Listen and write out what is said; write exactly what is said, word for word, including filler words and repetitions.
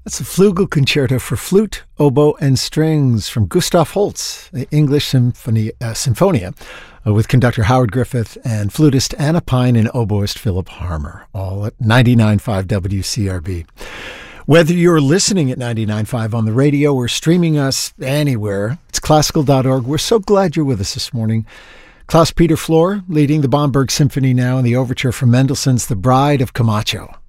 That's a Flugel Concerto for flute, oboe, and strings from Gustav Holst, the English Symphony, uh, Symphonia, uh, with conductor Howard Griffith and flutist Anna Pine and oboist Philip Harmer, all at ninety-nine point five W C R B. Whether you're listening at ninety-nine point five on the radio or streaming us anywhere, it's classical dot org. We're so glad you're with us this morning. Klaus-Peter Flohr leading the Bamberg Symphony now in the overture from Mendelssohn's The Bride of Camacho.